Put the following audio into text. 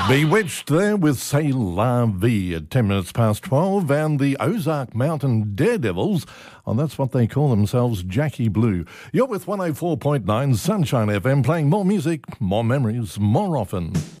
Bewitched there with C'est La Vie at 10 minutes past 12, and the Ozark Mountain Daredevils, and that's what they call themselves, Jackie Blue. You're with 104.9 Sunshine FM, playing more music, more memories, more often.